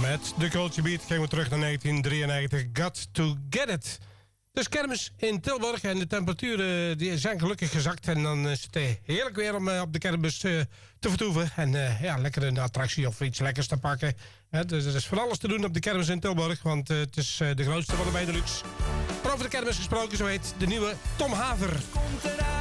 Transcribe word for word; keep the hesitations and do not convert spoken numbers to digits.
Met de Culture Beat gingen we terug naar negentien drieënnegentig. Got to get it. Dus kermis in Tilburg en de temperaturen die zijn gelukkig gezakt. En dan is het heerlijk weer om op de kermis uh, te vertoeven. En uh, ja, lekker een attractie of iets lekkers te pakken. Uh, dus er is van alles te doen op de kermis in Tilburg. Want uh, het is uh, de grootste van de Benelux. Maar over de kermis gesproken, zo heet de nieuwe Tom Haver. Komt eruit.